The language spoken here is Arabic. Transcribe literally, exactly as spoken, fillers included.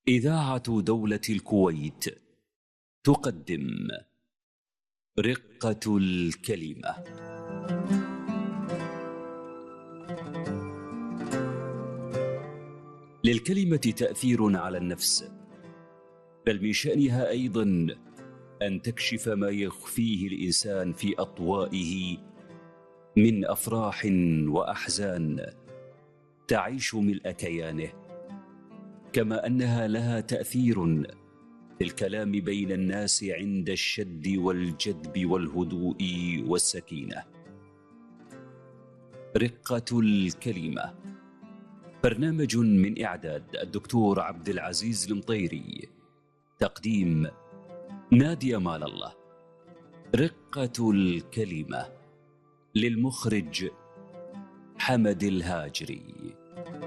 إذاعة دولة الكويت تقدم رقة الكلمة. للكلمة تأثير على النفس، بل من شأنها أيضا أن تكشف ما يخفيه الإنسان في أطوائه من أفراح وأحزان تعيش ملء كيانه، كما أنها لها تأثير في الكلام بين الناس عند الشد والجذب والهدوء والسكينة. رقة الكلمة برنامج من إعداد الدكتور عبد العزيز المطيري، تقديم نادية مال الله. رقة الكلمة للمخرج حمد الهاجري.